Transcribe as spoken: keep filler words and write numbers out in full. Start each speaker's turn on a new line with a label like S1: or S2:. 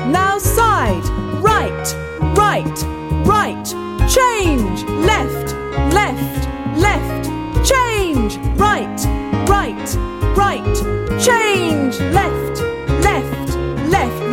S1: Now side, right, right, right. Change, left, left, left. Change, right, right, right. Change.